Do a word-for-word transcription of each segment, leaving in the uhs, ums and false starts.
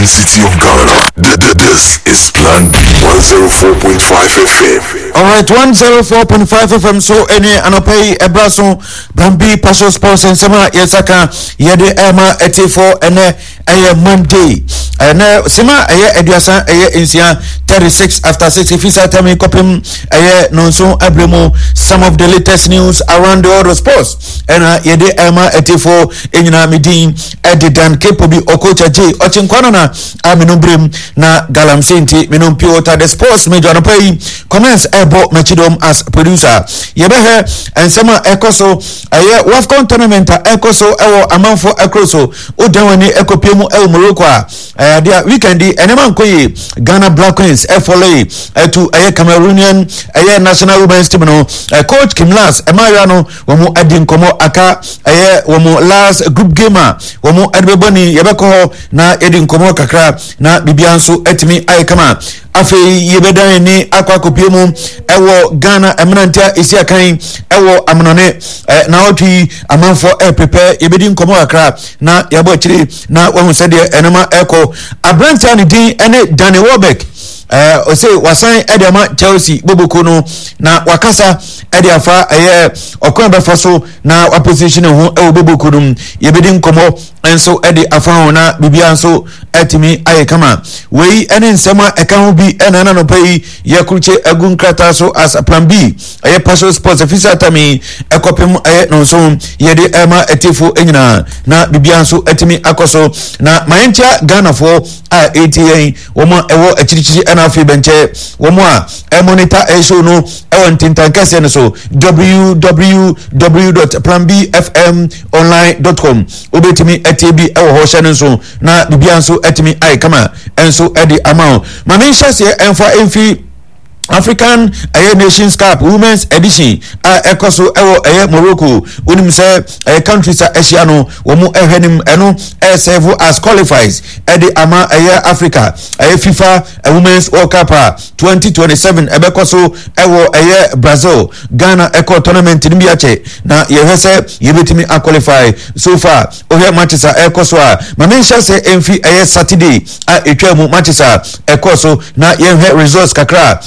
city of Ghana. This is Plan B one oh four point five F M. Alright, one oh four point five F M. So, any anopay ebraso, Plan B, Passion Sports, and Sema, Yesaka, Yede Emma, Etifo, and a Monday. And Sema, a Ediasa, a Insia, thirty-six after six. If it's a time, copying a non so abremo, some of the latest news around the world of sports. And Yede Emma, Etifo, Enyina Midin, Edidan, Kepobi, Okocha J, Ochinkwanona, Aminubrim, na Galam Senti, Minum Piota, the sports major pay commence Ebo Machidom as producer. Yebehe and Sema Ekoso, a Wafcon tournament, Ekoso, Ewo, Amanfo Ekoso, Udawani Ekopiemu El Morocco, uh, their weekend, and Emankoye, Ghana Black Queens, F L A, uh, to a Cameroonian, a national women's team, uh, Coach Kim Las, Emariano, Womo Adin Komo Aka, a Womo last group gamer, Womo Adbeboni, Yabako, na Edin Komo Kakra, na Bibianso, Etimi, Aikama. Afe yebeda ni akwa kopiemu ewo Ghana eminantia isi akan ewo amnone eh, na otwi amanfo e prepare yebedi nkomo akra na yabo akiri na wahu sede enema eko abrantia ni din ene Danny Welbeck eh uh, ose wasan edema Chelsea boboko no na wakasa ede afa eh okon befa so na opposition ho e boboko no yebedi nkomo enso ede afa ho na bibia nso etimi ayekama wei ene nsema eka ho bi ena na no pai yakurche agun krata so as a Plan B aye Passion Sports official tami ekopem aye no so yede ema etifo enyina na bibia nso etimi akoso na mayentia Ghana for a A T A womo ewo achirichiri na afi benche womo a e monitor e show no e ntintan kase no so w w w dot plan b f m online dot com obetimi etb e wo ho hye so na bibia nso etimi ai kama enso edi amount ma men hye se enfa enfi African Air Nations Cup Women's Edition a ekoso ewo eye Morocco unim say a countries a Asiano womu ehwenim eno e serve as qualifies edi ama eye Africa eye FIFA a Women's World Cup twenty twenty-seven ebekoso ewo eye Brazil Ghana eco tournament ni biache na yehese yebetimi a qualify so far ohe matches a ekoso a mamensha say enfi eye Saturday a etwamu matches a ekoso na yehwe results kakra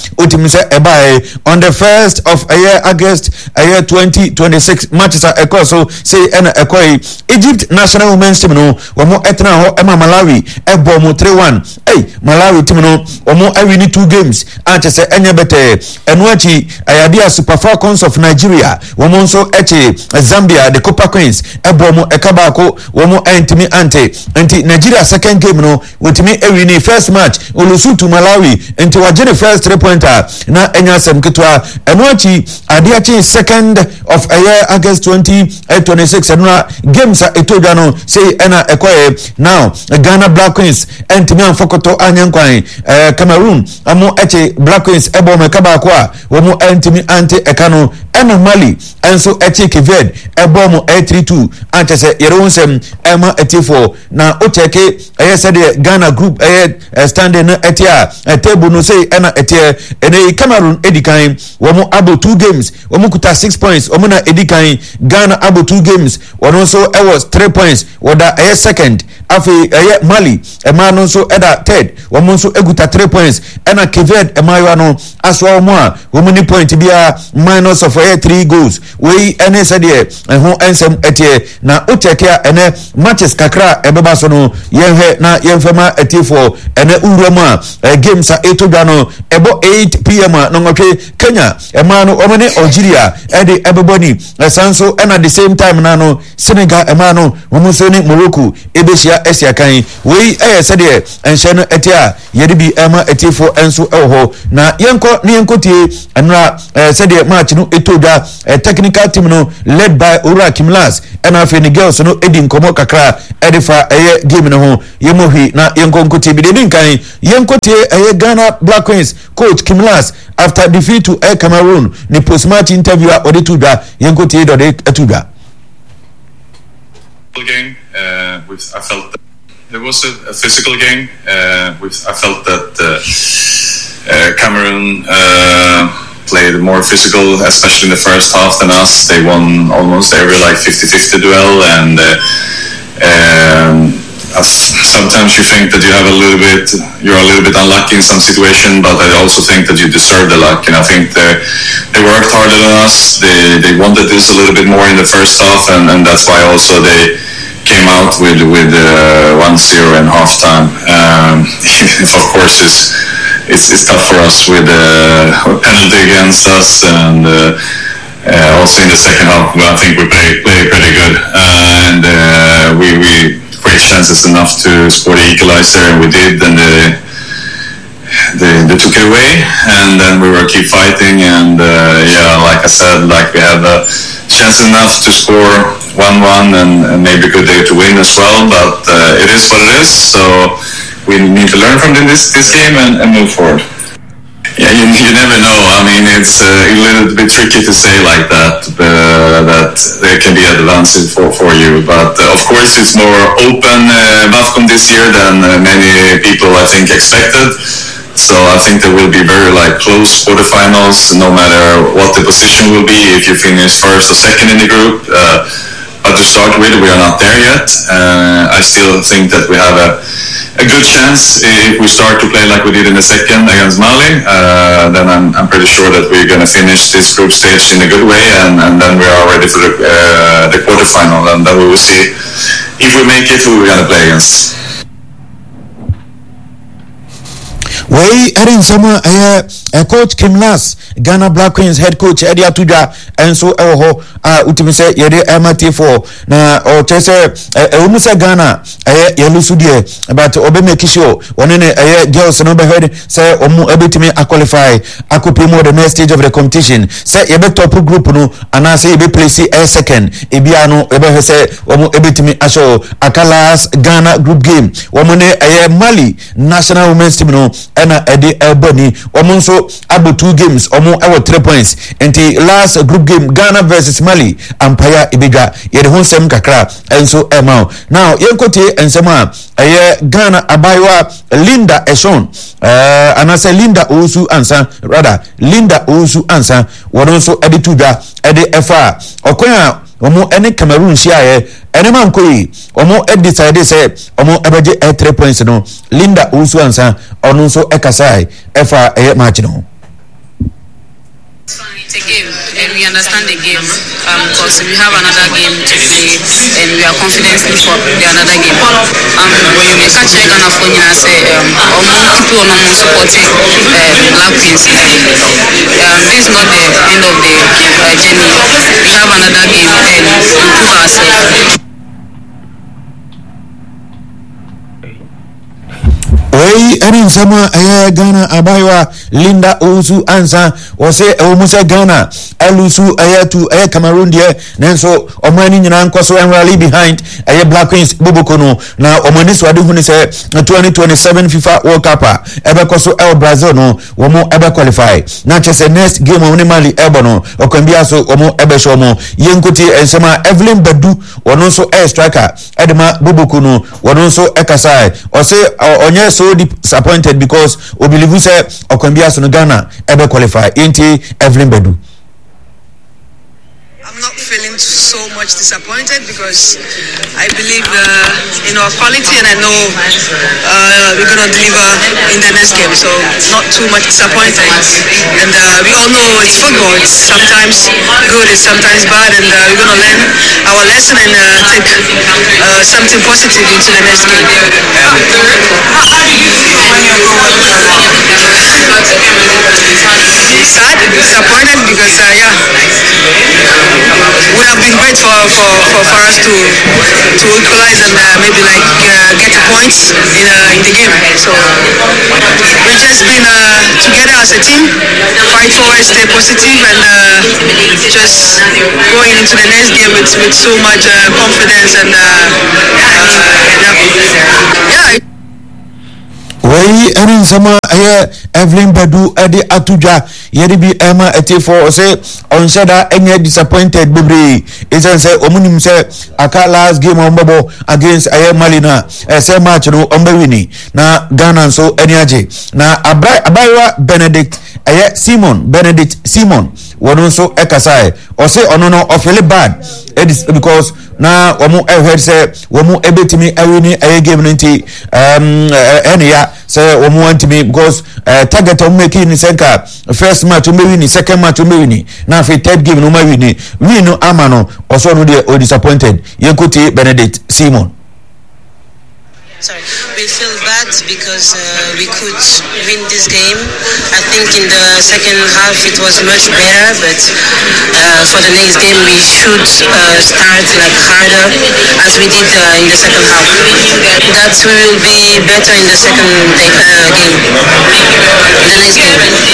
on the first of a year August a year twenty twenty-six matches are echo so say ena ekoi Egypt national women's team no womo etna ho ema Malawi e bomo three one hey Malawi team no womo e win two games ante say enye bete eno achi ayadia Super Falcons of Nigeria womo nso echi Zambia the Copper Queens e bomo e kabako womo entimi ante anti Nigeria second game no wotimi e win first match olusu to Malawi enti wajene first three pointer na enya sem ketwa enoachi adiachi second of a year August twenty twenty-six enwa games etodwa no say ena ekoye now Ghana Black Queens entimi anfokoto anyankwan eh, Cameroon amo eche Black Queens ebo mekaba kwa womo entimi anti ekano ena Mali enso eche Keved ebo mo a three two antese yeronsem ema etifo na ocheke eye sede Ghana group eye standing na etia table no say ena etia ene Cameroon edikan womo abo two games womo kuta six points womo na edikan Ghana abo two games wono so e was three points woda e second afi e Mali e ma no so eda third womo so eguta three points ena Keved e ma no aso womo a womo ni point bia minus of e three goals we ene said e ho ensem etie na ochekia ene matches kakra e beba so no yenhwe na yenfema etifo ene uroma games a etodwa no ebo eight p m no ngotwe Kenya emano omene Algeria edi everybody esanso and at the same time na no Senegal emano omuso ni Morocco ebesia esiakan we eh said e enhye no etia yede bi ema etifo enso eho na yenko ni yenkotie enra said e match no etodwa technical team no led by Ura Kimlas and afi ni girls no edi nkomo kakra edifa eye game no ho yemohi na yenko nkotie bi de dinkan yenkotie eye Ghana Black Queens coach Kimlas after defeat to Air Cameroon the post match interviewer Odetuda yenkotie do de etuda game uh with I felt that there was a, a physical game uh with I felt that uh, uh Cameroon uh played more physical, especially in the first half, than us. They won almost every like fifty fifty duel, and uh, um, as sometimes you think that you have a little bit, you're a little bit unlucky in some situation, but I also think that you deserve the luck. And I think they they worked harder than us. They they wanted this a little bit more in the first half, and, and that's why also they came out with with uh, one zero in halftime. Um, of course, it's, it's it's tough for us with uh, a penalty against us, and uh, uh, also in the second half, I think we played play pretty good, uh, and uh, we we. Great chances enough to score the equalizer, and we did, and they, they, they took it away, and then we were keep fighting, and uh, yeah, like I said, like we had a chance enough to score one one, and, and maybe a good day to win as well, but uh, it is what it is, so we need to learn from this, this game and, and move forward. Yeah, you, you never know. I mean, it's uh, a little bit tricky to say like that, uh, that there can be advances for, for you. But uh, of course, it's more open uh, Bafcom this year than uh, many people, I think, expected. So I think there will be very like close quarterfinals, no matter what the position will be, if you finish first or second in the group. Uh, but to start with, we are not there yet. Uh, I still think that we have a a good chance if we start to play like we did in the second against Mali. Uh, then I'm, I'm pretty sure that we're going to finish this group stage in a good way, and, and then we are ready for the, uh, the quarterfinal, and then we will see if we make it, who we're going to play against. Wei Erin Sama eh coach Kim Las Ghana Black Queens head coach Eddie Atuja enso ewo ho a utimi se yede emati for na o chese e umu se Ghana eh yelusu die but obe make sure one ne eh girls no be head say omu ebetimi a qualify akopi mo the next stage of the competition say yebe top group no ana say yebe place a second ebia no ebe say omu ebetimi asho akalas Ghana group game omu ne eh Mali national women's team no ena edi ebony omonso abo two games omo ewo three points enti last group game Ghana versus Mali Empire ibidwa yede honsem kakra enso emao now yenkote ensema eye Ghana abaywa Linda Eshon eh anase Linda Osu ansa rather Linda Osu ansa wononso edi tuda edi efa okoya omo ene Cameroon shiaye ene mankoi omo e decide say omo ebeje e three points no Linda Osu ansa ono so ekasai efa e match no. It's a game, and we understand the game because um, we have another game to play, and we are confident for the another game. Um, we catch the Ghana for you and say, um, almost people are not supporting uh, Black Queens. Um, this is not the end of the uh, journey. We have another game and improve ourselves. Wei erin sama eh Ghana abaywa Linda Osu ansa wose omusa Ghana elusu eh to eh Cameroon die nenso omani nyina nkoso enrally behind eh Black Queens bubukono na omani swade huni se twenty twenty-seven FIFA World Cup ebe koso el Brazil no womo ebe qualify na chese next game omani Mali ebo no okwambia so omo ebe show mo yenkuti ensema Evelyn Badu wononso air striker edema bubukono wononso ekasai ose onye so disappointed because we believe we say Okwambia so Ghana ebe qualify into Evelyn Badu. I'm not feeling so much disappointed because I believe uh, in our quality, and I know uh, we're going to deliver in the next game. So not too much disappointed. And uh, we all know it's football. It's sometimes good, it's sometimes bad, and uh, we're going to learn our lesson and uh, take uh, something positive into the next game. Sad, disappointed because uh, yeah. would have been great for, for, for, for us to to equalize and uh, maybe like uh, get the points in uh, in the game. So we've just been uh, together as a team, fight forward, stay positive, and uh, just going into the next game with, with so much uh, confidence and uh, uh, yeah. Wei erin sama eh Evelyn Badu edi Atuja yedi bi ema etifo say on sheda enye disappointed bebre is say omunim say aka last game on bobo against eh Mali na eh, say match no on wini na Ghana so eni aje na Abra Abaywa Benedict ɛyɛ Simon Benedict Simon wɔno nso ɛkasae ɔse ɔno no ɔfele bad it is because na wɔn ɛhwɛ sɛ wɔn ɛbɛtumi ɛwini ɛyɛ game no nti um ɛne ya sɛ wɔn wantumi because uh, target wɔn making ni sɛnka first match wɔn bɛwini second match wɔn bɛwini na afei third game no wɔn bɛwini win no ama no ɔsɔ no deɛ o disappointed yɛn kote Benedict Simon. Sorry, we feel bad because uh, we could win this game. I think in the second half it was much better, but uh, for the next game we should uh, start like harder as we did uh, in the second half. That we will be better in the second day, uh, game, the next game.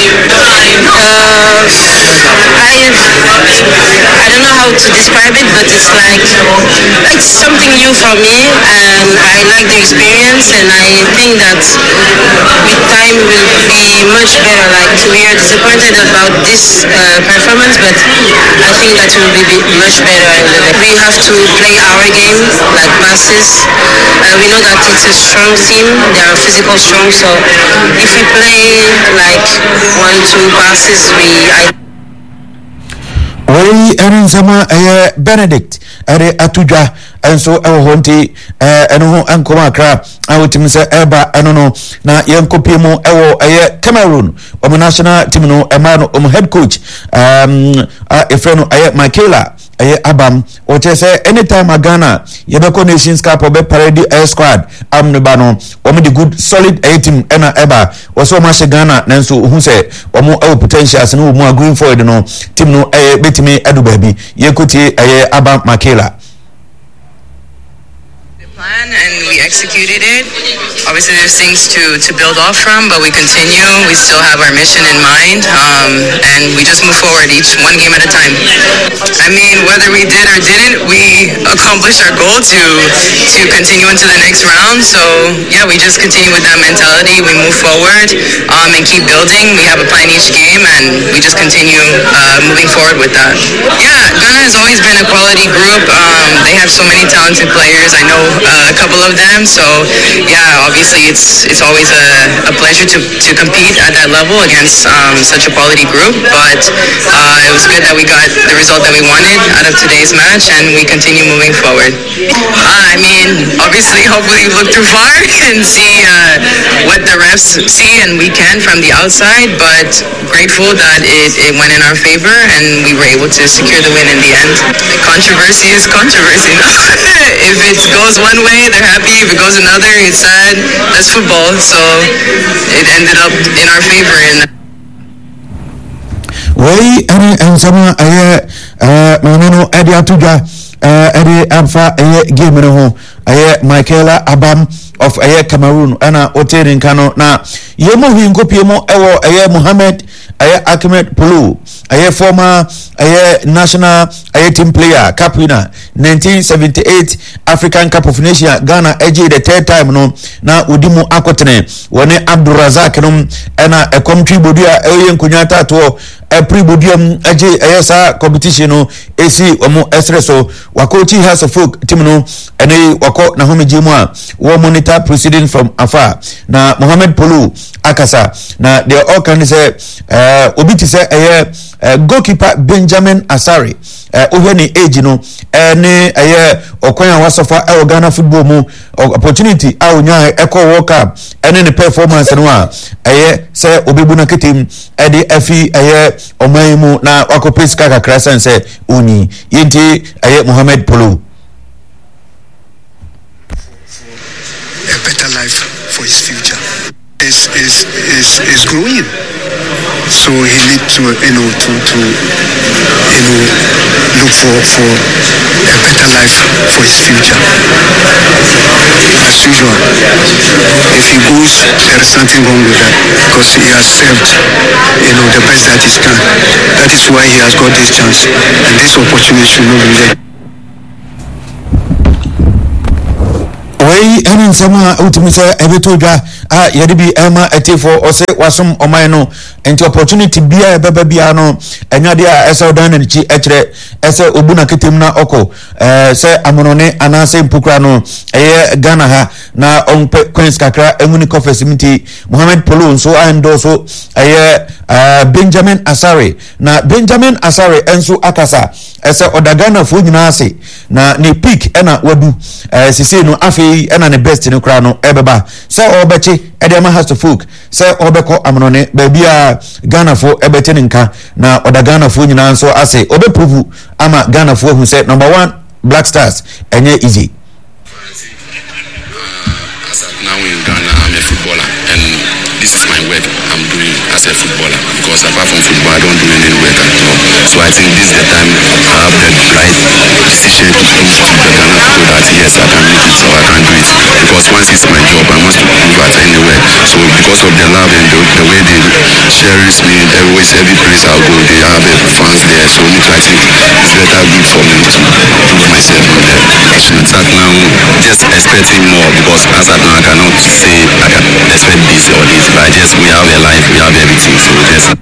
Uh, I I don't know how to describe it, but it's like it's something new for me, and I like the experience, and I think that with time will be much better. Like we are disappointed about this uh, performance, but I think that will be much better. We have to play our game, like passes. Uh, we know that it's a strong team; they are physical strong. So if we play like one, two passes, we. I Wei ɛne nsɛm ɛyɛ Benedict ɛde atodwa ɛnso ɛwɔ hɔ nti ɛno ho ɛnkɔm akra a wotumi sɛ ɛba ɛno no na yɛnkɔpie mu ɛwɔ ɛyɛ Cameroon ɔmo national team no ɛma no ɔmo head coach um, a ɛfrɛ no ɛyɛ Michaela ɛyɛ Abam ɔkyerɛ sɛ anytime a Ghana yɛbɛkɔ Nations Cup ɔbɛparade ɛyɛ squad am no ba no ɔmo de good solid ɛyɛ team ɛna ɛba wɔsɛ ɔmo ahyɛ Ghana nanso ohu sɛ ɔmo ɛwɔ potentials no wɔ mu a going forward no team no ɛyɛ betumi ɛdo baabi yɛkɔtie ɛyɛ Abam Michaela. Plan and we executed it. Obviously there's things to, to build off from, but we continue. We still have our mission in mind, um, and we just move forward each one game at a time. I mean, whether we did or didn't, we accomplished our goal to to continue into the next round. So yeah, we just continue with that mentality. We move forward um, and keep building. We have a plan each game, and we just continue uh, moving forward with that. Yeah, Ghana has always been a quality group. Um, they have so many talented players. I know Uh, a couple of them, so yeah, obviously it's it's always a, a pleasure to, to compete at that level against um, such a quality group, but uh, it was good that we got the result that we wanted out of today's match, and we continue moving forward. Uh, I mean, obviously, hopefully you look too far and see uh, what the refs see and we can from the outside, but grateful that it, it went in our favor and we were able to secure the win in the end. Controversy is controversy. If it goes one way, they're happy. If it goes another, it's sad. That's football. So it ended up in our favor. And Wei ɛne nsɛm ɛyɛ maame no ɛde atodwa ɛde amfa ɛyɛ game no ho ɛyɛ Michaela Abam of ɛyɛ Cameroon ɛna ɔte ne nka no na yɛmɔ hui nkɔpie mu ɛwɔ ɛyɛ Mohamed ɛyɛ Ahmed Polo ɛyɛ former ɛyɛ national ɛyɛ team player cup winner nineteen seventy-eight African Cup of Nations Ghana ɛgye the third time no na odi mu akɔtene wɔne Abdulrazak no ɛna ɛkɔm twi bodua ɛyɛ nkonya tatoɔ ɛpri bodiam ɛgye ɛyɛ saa competition no esi ɔmo ɛsrɛ so wakɔchi House of Folk team no ɛne wakɔ na homegye mu a wɔ monitor proceedings from afar na Mohamed Polo akasa na they all can say uh, obi ti sɛ ɛyɛ uh, goalkeeper Benjamin Asare ohwɛ ne age no ɛne ɛyɛ ɔkwan a wasofa ɛwɔ Ghana football mu opportunity a onya ɛkɔ World Cup ɛne ne performance no a ɛyɛ sɛ obebu na ketem ɛde afi ɛyɛ ɔman mu na wakɔpɛ sika kakra sɛn sɛ oni yɛnti ɛyɛ Mohamed Polo. A better life for his future is is is is growing, so he need to you know to to you know look for for a better life for his future. As usual, if he goes, there is something wrong with that because he has served you know the best that he can. That is why he has got this chance and this opportunity should not be let. Wei ɛne ɛne nsɛm a wotumi sɛ ɛbɛtɔ dwa a yɛde bi ɛma ɛtifo ɔsɛ wasom ɔman no enti opportunity bia ɛbɛba bia no ɛnyade a ɛsɛ ɔdan na nchi ɛkyerɛ ɛsɛ obu na ketem na ɔkɔ ɛɛ sɛ amonone anaasɛ mpukura no ɛyɛ Ghana ha na ɔmpɛ Queens kakra ɛmuni kɔfɛ simiti Mohamed Polo nso ando so ɛyɛ ɛɛ Benjamin Asare na Benjamin Asare enso akasa ɛsɛ ɔda Ghana fo nyinaa ase na ne peak ɛna wadu ɛɛ sisi no afei ɛna ne best no kra no ɛbɛba sɛ ɔbɛkye ɛde ama has to folk sɛ ɔbɛkɔ amonone baabi a Ghana fo ɛbɛte ne nka na ɔda Ghana fo nyinaa nso ase ɔbɛprove ama Ghana fo hu sɛ number one Black Stars ɛnyɛ easy. Now in Ghana, I'm a footballer, and this is my work I'm doing as a footballer. Because apart from football, I don't do any work at all. So I think this is the time I have the right decision to prove to the Ghana people that yes, I can make it, so I can do it. Because once it's my job, I must prove at anywhere. So because of the love and the, the way they cherish me, always every place I go, they have a fans there. So me, I think it's better good for me to prove myself on there. In fact, now just expecting more because as I now I cannot say I can expect this or this, but just we have a life, we have everything, so just.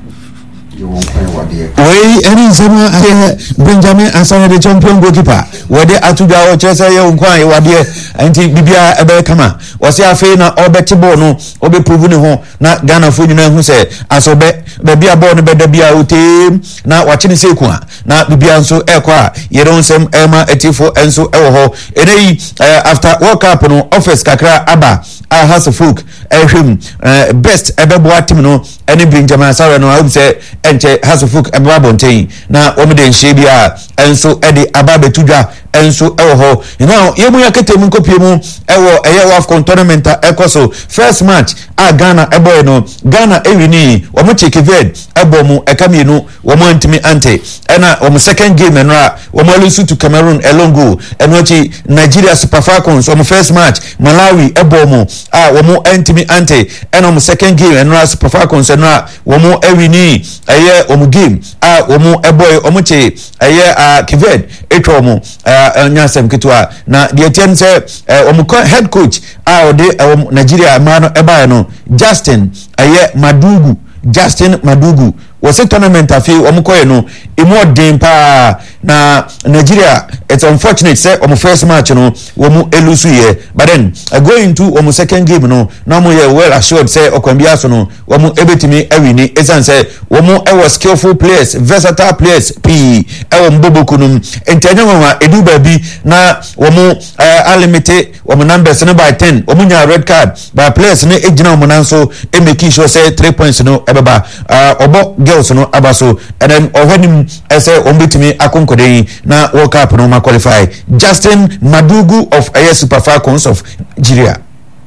Wey any nsema Benjamin Asare the champion goalkeeper wode atuga o chese ye nkwan ye wade anti bibia ebe kama wose afei na obeti ball no obe prove ne ho na Ghana fo nyina hu se asobe bibia ball no beda bia otem na wache ne seku a na bibia nso ekọ a ye don sem ema etifo enso ewo ho enei after World Cup no office kakra aba a has folk ehwem best ebebo team no ene Benjamin Asare no I say enche has folk ebeba bonten na omede nhye bia enso ede aba betudwa enso ewo ho now yemu yaketemu nkopiemu ewo eye WAFCON tournament ekoso first match a Ghana eboy no Ghana ewini omo Chekived ebomu ekamienu omo antimi ante ena omo second game enra omo lusu to Cameroon elongo enochi Nigeria Super Falcons omo first match Malawi ebomu a omo antimi ante ena omo second game enra Super Falcons enra omo ewini eye omo game a omo eboy omo che eye a Kived etwa omo nyasem kitwa na the ten say omo head coach a ode Nigeria mano eba no Justin eye Madugu Justin Madugu was a tournament afi omukoye no emu den pa na Nigeria. It's unfortunate say omu first match no omu elusu ye but then uh, going to omu second game no na omu ye well assured say okwambia so no omu ebetimi awini esan say omu e was skillful players, versatile players p e omu bobokunum entenye mama edu baby na omu uh, unlimited omu numbers no by ten omu nya red card by players no ejina omu nanso e make sure say three points no ebeba uh, obo girls no abaso and then ohwenim e say omu betimi akonkode na World Cup no ma qualify. Justin Madugu of A S Super Falcons of Nigeria.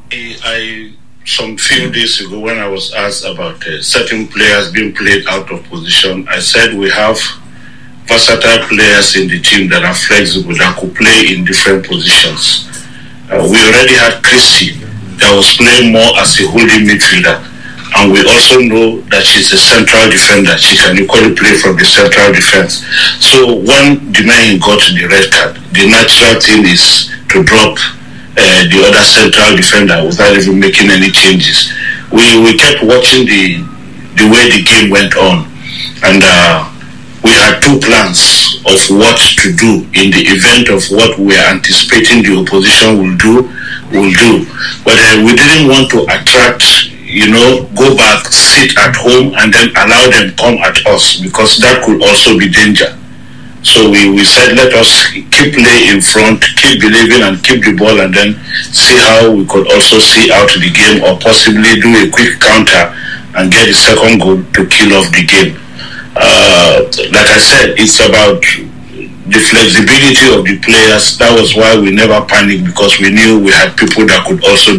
I some few days ago when I was asked about uh, certain players being played out of position, I said we have versatile players in the team that are flexible, that could play in different positions. Uh, we already had Chrissy that was playing more as a holding midfielder, and we also know that she's a central defender. She can equally play from the central defense. So when the man got the red card, the natural thing is to drop uh, the other central defender without even making any changes. We we kept watching the the way the game went on, and uh, we had two plans of what to do in the event of what we are anticipating the opposition will do. Will do, but uh, we didn't want to attract. You know, go back, sit at home, and then allow them come at us, because that could also be danger. So we, we said, let us keep play in front, keep believing, and keep the ball, and then see how we could also see out the game, or possibly do a quick counter and get the second goal to kill off the game. Uh, like I said, it's about the flexibility of the players. That was why we never panicked, because we knew we had people that could also.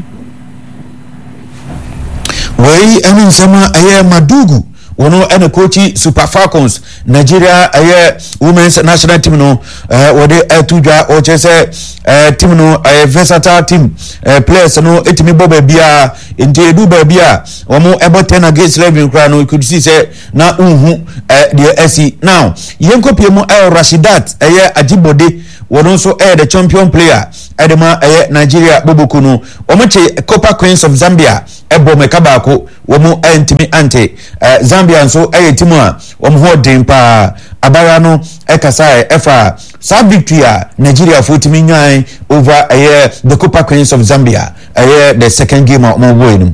Wey eni nsema aye Madugu wono ene coach Super Falcons Nigeria aye women's national team no uh, wode atudwa o chese uh, team no aye versatile team uh, players no etimi boba bia enti edu ba bia omo ebo ten against eleven kra no you could see say na unhu uh, the S C now yenkopie mu El Rashidat aye Ajibode wono nso eh the champion player edema eh Nigeria boboku no omoche Copper Queens of Zambia ebo mekabako womo entimi ante Zambia nso eh timu a womo ho dempa abara no ekasa efa sa victory a Nigeria for timi nwan over eh the Copper Queens of Zambia eh the second game of mo boy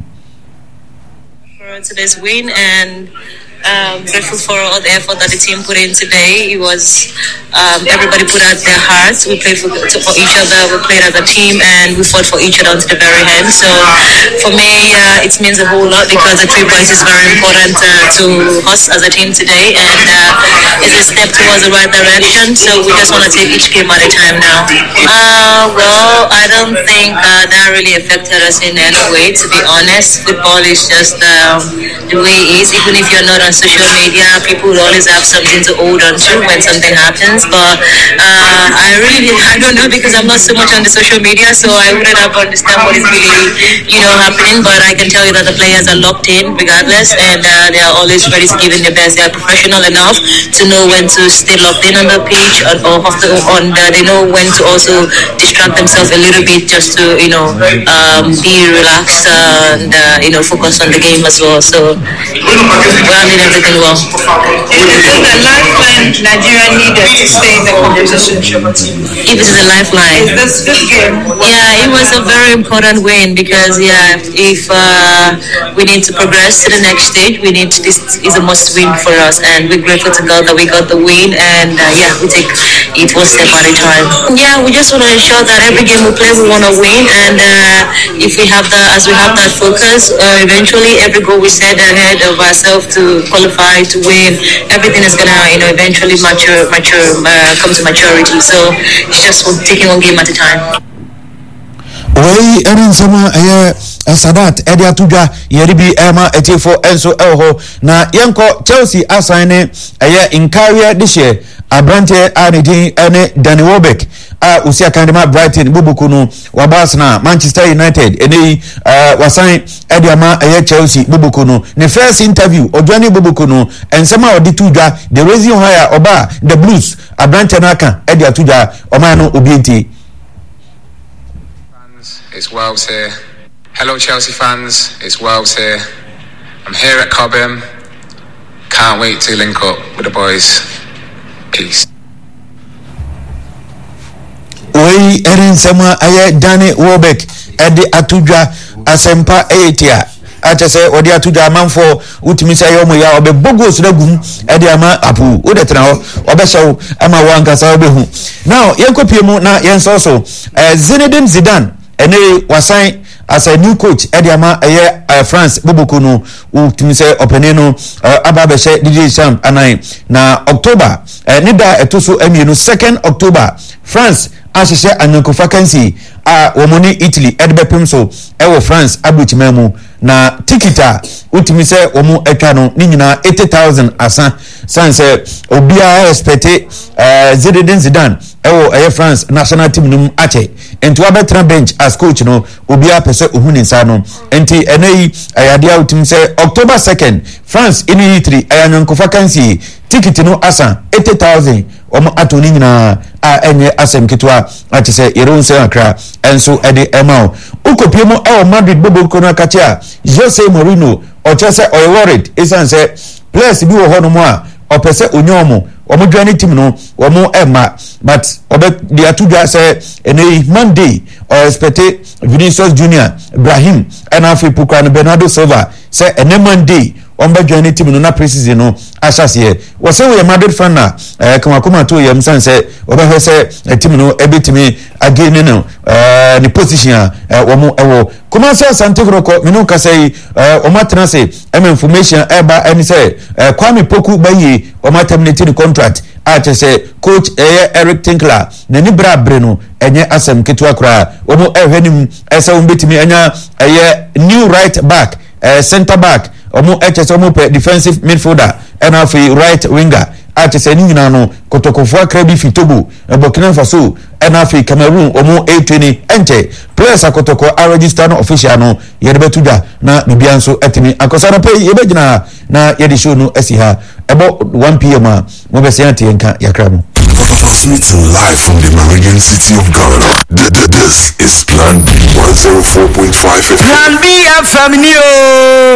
to this win, and um, grateful for all the effort that the team put in today. It was um, everybody put out their hearts. We played for, for each other. We played as a team, and we fought for each other until the very end. So for me, uh, it means a whole lot because the three points is very important uh, to us as a team today, and uh, it's a step towards the right direction. So we just want to take each game at a time now. Uh, well, I don't think uh, that really affected us in any way. To be honest, football is just um, the way it is. Even if you're not on social media, people will always have something to hold on to when something happens. But uh, I really, I don't know because I'm not so much on the social media, so I wouldn't have understand what is really, you know, happening. But I can tell you that the players are locked in regardless, and uh, they are always ready to give in their best. They are professional enough to know when to stay locked in on the pitch, or, or have to, on the, they know when to also distract themselves a little bit just to, you know, um, be relaxed uh, and uh, you know, focus on the game as well. So we're having everything well. Is this the lifeline Nigeria needed to stay in the competition? If this is a lifeline. Is this this game? Yeah, it was a very important win because yeah, if uh, we need to progress to the next stage, we need to, this is a must win for us, and we're grateful to God that we got the win, and uh, yeah, we take it one step at a time. Yeah, we just want to ensure that every game we play, we want to win, and uh, if we have that, as we have that focus, uh, eventually every goal we set ahead of ourselves to qualify to win, everything is gonna, you know, eventually mature, mature, uh, come to maturity. So it's just taking one game at a time. Wei erin sama eh Sadat Edia Tuja yeribi ema etifo enso elho na yenko Chelsea assign eh incaria this year abrante anidin ene Danny Welbeck a usia kandema Brighton bubuku no wabas na Manchester United ene uh, wasan ediama eh Chelsea bubuku no ne first interview odwani bubuku no ensema odi Tuja the reason hire oba the Blues abrante na aka Edia Tuja oma no obienti. It's Wells here. Hello Chelsea fans, it's Wells here. I'm here at Cobham. Can't wait to link up with the boys. Peace. Wei erin sama aye Danny Welbeck edi Atuja asempa eightia acha se odi Atuja manfo utimi se yomo ya obe bogos lagum edi ama apu odetra ho obehyew ama wankasa obehu. Now yenkopiemu na yensoso eh, Zinedine Zidane ene wasan as a new coach ediama eye uh, France boboku no utimi se openeno uh, aba she D J Champ anai na October uh, nida etoso emienu second October France asese anyankofa kansi a womoni Italy edbepem so ewo France abutimemu na tikita utimi se womu etwa no ni nyina eighty thousand asa sanse obia expect uh, Zinedine Zidane ewo eye France national team num ache ento abetra bench as coach no obia pese ohuni nsa no enti enei ayadia utimi se October second France in Italy ayankofa kansi tikiti no asa eighty thousand omo atoni nyina a enye asem kitwa ati se yeronse akra enso ede emao ukopiemo e Madrid bobo kono akatia Jose Mourinho o chese o worried isan se players bi wo hono mo a opese onyomo omo dwane team no omo ema but obe dia tudwa se enei Monday o expect Vinicius Junior Ibrahim and afi pukwa Bernardo Silva se ene Monday omba dwane team no na preseason no asase wo se we Madrid fan na eh kama kuma to yam sanse obe ho se team no ebetimi again no eh ni position eh wo mo ewo kuma se Asante Kotoko minu ka sei eh o matena se em information eba eni se eh Kwame Poku bayi o materminate contract a chese coach eh Eric Tinkler na ni bra breno enye asem ketwa kra wo mo ehwenim ese wo betimi enya eh new right back eh center back omo H S omo pe defensive midfielder and of right winger at se nyina no Kotokofo akrabi fitobo Burkina Faso and of Cameroon omo A twenty enche players akotoko a register no official no yerebetuda na bibianso etimi akosana pe yebegina na yedi show no esiha ebo one p m a mo be se anti enka yakra no Transmitting live from the Meridian city of Ghana. Th- th- This is Plan B one oh four point five F M. Plan B F M.